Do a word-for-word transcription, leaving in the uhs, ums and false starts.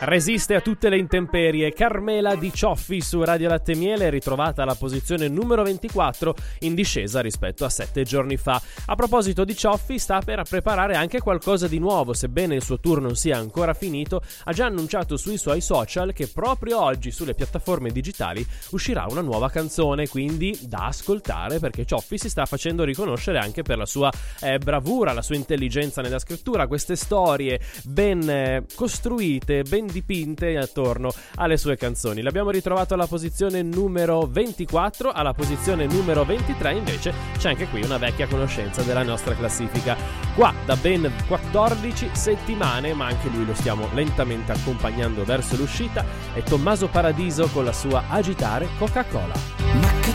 Resiste a tutte le intemperie. Carmela Di Cioffi su Radio Latte e Miele è ritrovata alla posizione numero ventiquattro, in discesa rispetto a sette giorni fa. A proposito di Cioffi, sta per preparare anche qualcosa di nuovo, sebbene il suo tour non sia ancora finito. Ha già annunciato sui suoi social che proprio oggi sulle piattaforme digitali uscirà una nuova canzone, quindi da ascoltare, perché Cioffi si sta facendo riconoscere anche per la sua eh, bravura, la sua intelligenza nella scrittura, queste storie ben eh, costruite, ben dipinte attorno alle sue canzoni. L'abbiamo ritrovato alla posizione numero ventiquattro, alla posizione numero ventitré invece c'è anche qui una vecchia conoscenza della nostra classifica, qua da ben quattordici settimane, ma anche lui lo stiamo lentamente accompagnando verso l'uscita. È Tommaso Paradiso con la sua Agitare Coca-Cola.